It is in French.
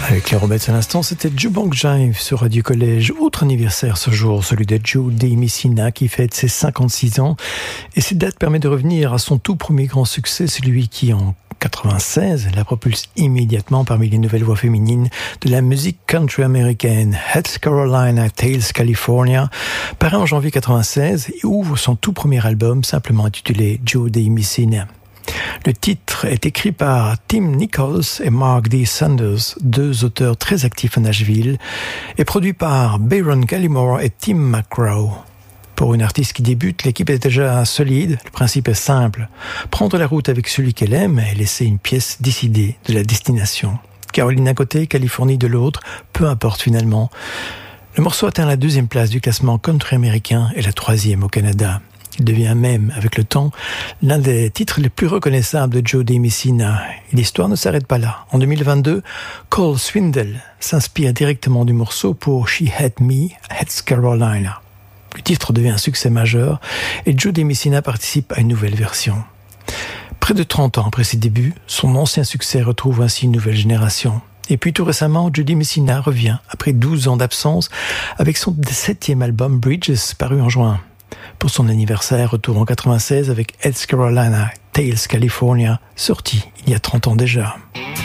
Avec les Robettes à l'instant, c'était Jukebox Jive sur Radio Collège. Autre anniversaire ce jour, celui de Jody Messina qui fête ses 56 ans. Et cette date permet de revenir à son tout premier grand succès, celui qui en 96 la propulse immédiatement parmi les nouvelles voix féminines de la musique country américaine. Heads Carolina, Tails California paraît en janvier 96 et ouvre son tout premier album simplement intitulé Jody Messina. Le titre est écrit par Tim Nichols et Mark D. Sanders, deux auteurs très actifs à Nashville, et produit par Baron Gallimore et Tim McGraw. Pour une artiste qui débute, l'équipe est déjà solide. Le principe est simple. Prendre la route avec celui qu'elle aime et laisser une pièce décidée de la destination. Caroline d'un côté, Californie de l'autre, peu importe finalement. Le morceau atteint la 2e place du classement country américain et la 3e au Canada. Il devient même, avec le temps, l'un des titres les plus reconnaissables de Jody Messina. Et l'histoire ne s'arrête pas là. En 2022, Cole Swindell s'inspire directement du morceau pour She Had Me, Heads Carolina. Le titre devient un succès majeur et Jody Messina participe à une nouvelle version. Près de 30 ans après ses débuts, son ancien succès retrouve ainsi une nouvelle génération. Et puis tout récemment, Jody Messina revient, après 12 ans d'absence, avec son 7e album Bridges, paru en juin. Pour son anniversaire, retour en 96 avec Heads Carolina, Tails California, sorti il y a 30 ans déjà.